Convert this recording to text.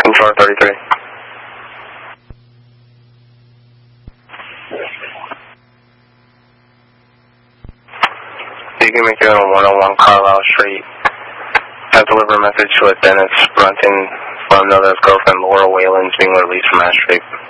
Control 33. You can make it on 101 Carlisle Street. I deliver a message to a Dennis Brunton from Noda's girlfriend Laura Whalens being released from Ash Street.